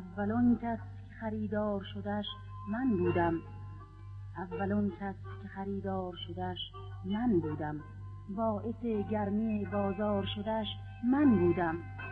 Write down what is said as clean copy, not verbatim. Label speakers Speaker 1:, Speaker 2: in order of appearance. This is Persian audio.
Speaker 1: اولون کس که خریدار شدش من بودم، اولون کس که خریدار شدش من بودم، باعث گرمی بازار شدش من بودم.